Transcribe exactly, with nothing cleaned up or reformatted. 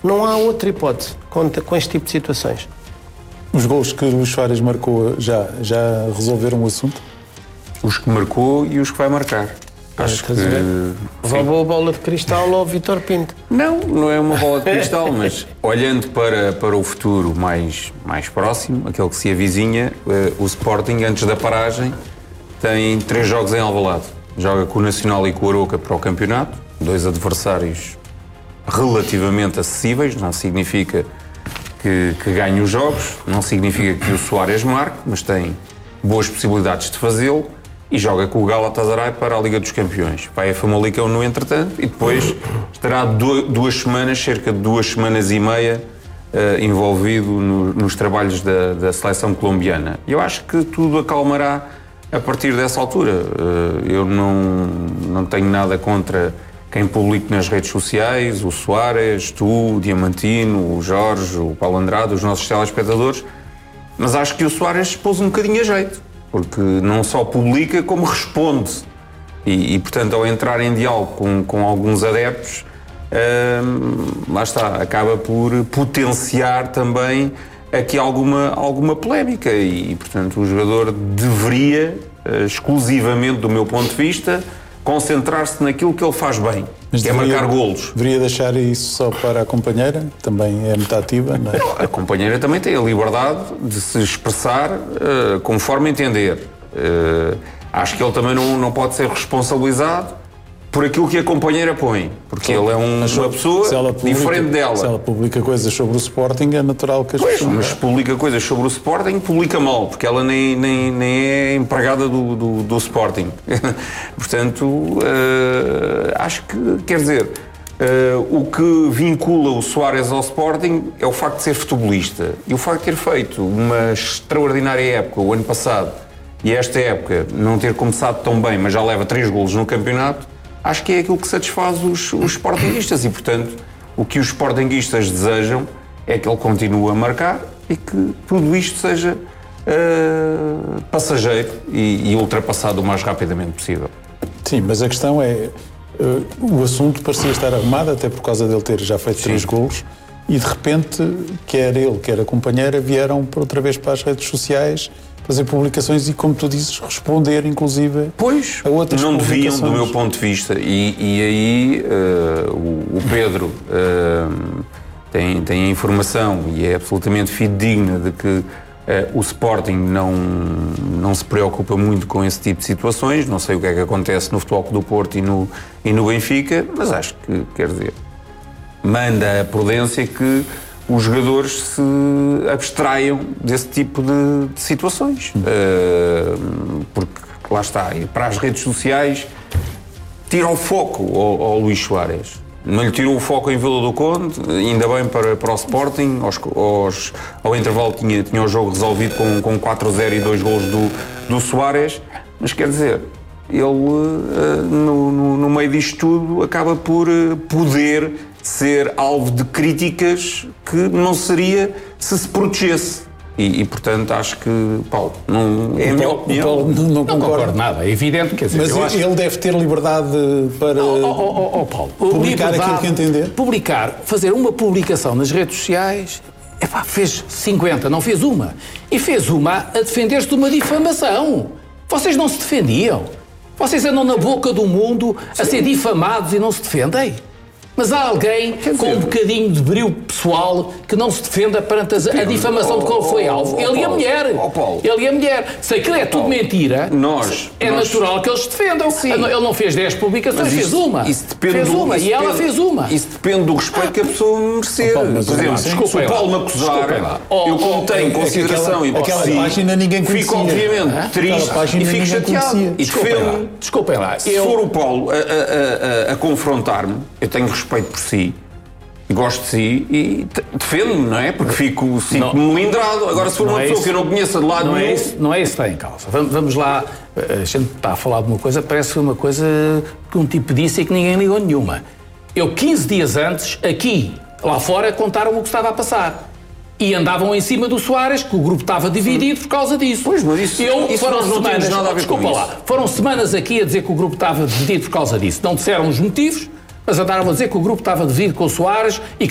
Não há outra hipótese com, com este tipo de situações. Os gols que o Luís Soares marcou já, já resolveram o assunto? Os que marcou e os que vai marcar. Acho que... Roubou a bola de cristal ao Vítor Pinto. Não, não é uma bola de cristal, mas olhando para, para o futuro mais, mais próximo, aquele que se avizinha, o Sporting, antes da paragem, tem três jogos em Alvalade. Joga com o Nacional e com o Aroca para o campeonato, dois adversários relativamente acessíveis, não significa que, que ganhe os jogos, não significa que o Soares marque, mas tem boas possibilidades de fazê-lo. E joga com o Galatasaray para a Liga dos Campeões. Vai a Famalicão no entretanto e depois estará duas semanas, cerca de duas semanas e meia, uh, envolvido no, nos trabalhos da, da seleção colombiana. Eu acho que tudo acalmará a partir dessa altura. Uh, eu não, não tenho nada contra quem publique nas redes sociais, o Soares, tu, o Diamantino, o Jorge, o Paulo Andrade, os nossos telespectadores, mas acho que o Soares pôs um bocadinho a jeito. Porque não só publica, como responde. E, e portanto, ao entrar em diálogo com, com alguns adeptos, hum, lá está, acaba por potenciar também aqui alguma, alguma polémica. E, e, portanto, o jogador deveria, exclusivamente do meu ponto de vista, concentrar-se naquilo que ele faz bem, mas que deveria, é marcar golos. Deveria deixar isso só para a companheira? Também é muito ativa, não é? Não, a companheira também tem a liberdade de se expressar uh, conforme entender. Uh, acho que ele também não, não pode ser responsabilizado por aquilo que a companheira põe, porque ele é um, uma pessoa publica, diferente dela. Se ela publica coisas sobre o Sporting, é natural que as pois, pessoas... mas se publica coisas sobre o Sporting, publica mal, porque ela nem, nem, nem é empregada do, do, do Sporting. Portanto, uh, acho que, quer dizer, uh, o que vincula o Soares ao Sporting é o facto de ser futebolista. E o facto de ter feito uma extraordinária época o ano passado, e esta época não ter começado tão bem, mas já leva três golos no campeonato, acho que é aquilo que satisfaz os, os sportinguistas e, portanto, o que os sportinguistas desejam é que ele continue a marcar e que tudo isto seja uh, passageiro e, e ultrapassado o mais rapidamente possível. Sim, mas a questão é, uh, o assunto parecia estar arrumado, até por causa dele ter já feito Sim. três golos, e de repente, quer ele, quer a companheira, vieram por outra vez para as redes sociais fazer publicações e, como tu dizes, responder, inclusive, pois, a outras não publicações. Deviam, do meu ponto de vista. E, e aí uh, o, o Pedro uh, tem, tem a informação e é absolutamente fidedigna de que uh, o Sporting não, não se preocupa muito com esse tipo de situações. Não sei o que é que acontece no Futebol Clube do Porto e no, e no Benfica, mas acho que, quer dizer, manda a prudência que os jogadores se abstraiam desse tipo de, de situações. Uh, porque, lá está, e para as redes sociais, tira o foco ao, ao Luís Soares. Não lhe tirou o foco em Vila do Conde, ainda bem para, para o Sporting. Aos, aos, ao intervalo tinha, tinha o jogo resolvido com, com quatro a zero e dois golos do, do Soares. Mas, quer dizer, ele, uh, no, no, no meio disto tudo, acaba por uh, poder ser alvo de críticas que não seria se se protegesse. E, e portanto, acho que, Paulo, não é a minha opinião. Paulo não, não, não concordo. concordo nada, é evidente, quer dizer... Mas eu ele, acho... ele deve ter liberdade para oh, oh, oh, oh, Paulo, publicar liberdade, aquilo que entender? Publicar, fazer uma publicação nas redes sociais, epá, fez cinquenta, não fez uma. E fez uma a defender-se de uma difamação. Vocês não se defendiam. Vocês andam na boca do mundo a ser difamados e não se defendem. Mas há alguém dizer, com um bocadinho de brilho pessoal que não se defenda perante a, a difamação de qual foi alvo. Oh, oh, ele e a Paulo, mulher. oh, Paulo. Ele e a mulher. Se aquilo é tudo Paulo, mentira, nós, é nós... natural que eles se defendam. Sim. Ele não fez dez publicações, isso, fez uma. Isso depende fez do, uma isso e ela depende, fez uma. Isso depende do respeito que a pessoa merecer. Oh, Paulo, mas, por exemplo, se o Paulo me acusar, oh, eu como oh, tenho é consideração aquela, e aquela si, página ninguém conhecia. Fico obviamente triste e fico chateado. E Desculpem lá. Desculpem lá. Se for o Paulo a, a, a, a confrontar-me, eu tenho respeito por si. Gosto de si e defendo-me, não é? Porque fico, sinto-me melindrado. Agora, se for uma é pessoa isso, que eu não conheço de lado não nenhum... É isso, não é isso que está em causa. Vamos, vamos lá, a gente está a falar de uma coisa, parece uma coisa que um tipo disse e que ninguém ligou nenhuma. Eu, quinze dias antes, aqui, lá fora, contaram o que estava a passar. E andavam em cima do Soares, que o grupo estava dividido por causa disso. Pois, mas isso, eu, isso foram nós não semanas, temos nada a ver desculpa com lá, isso. Foram semanas aqui a dizer que o grupo estava dividido por causa disso. Não disseram os motivos, mas andaram a dizer que o grupo estava dividido com o Soares e que